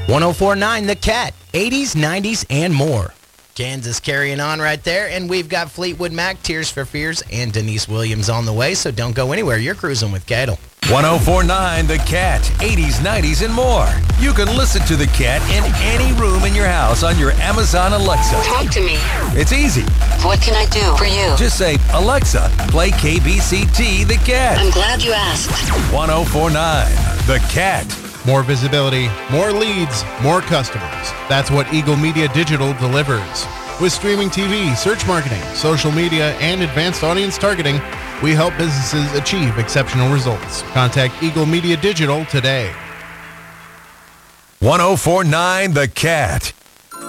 1049 The Cat, 80s, 90s, and more. Kansas carrying on right there, and we've got Fleetwood Mac, Tears for Fears, and Denise Williams on the way, so don't go anywhere. You're cruising with Cadle. 1049 The Cat, 80s, 90s, and more. You can listen to The Cat in any room in your house on your Amazon Alexa. Talk to me. It's easy. What can I do for you? Just say, Alexa, play KBCT The Cat. I'm glad you asked. 1049 The Cat. More visibility, more leads, more customers. That's what Eagle Media Digital delivers. With streaming TV, search marketing, social media, and advanced audience targeting, we help businesses achieve exceptional results. Contact Eagle Media Digital today. 1049 The Cat.